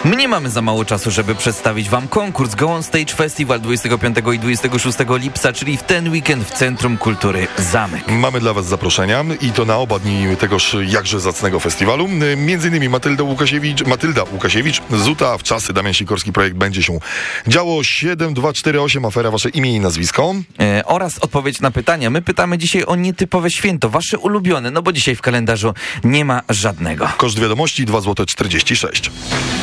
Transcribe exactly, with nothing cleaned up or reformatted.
My nie mamy za mało czasu, żeby przedstawić wam konkurs Go On Stage Festival dwudziestego piątego i dwudziestego szóstego lipca, czyli w ten weekend w Centrum Kultury Zamek. Mamy dla was zaproszenia i to na oba dni tegoż jakże zacnego festiwalu. Między innymi Matylda Łukasiewicz, Matylda Łukasiewicz, Zuta w czasy, Damian Sikorski, projekt Będzie się działo, siedem dwa cztery osiem, afera, wasze imię i nazwisko. E, oraz odpowiedź na pytania. My pytamy dzisiaj o nietypowe święto, wasze ulubione, no bo dzisiaj w kalendarzu nie ma żadnego. Koszt wiadomości dwa złote czterdzieści sześć.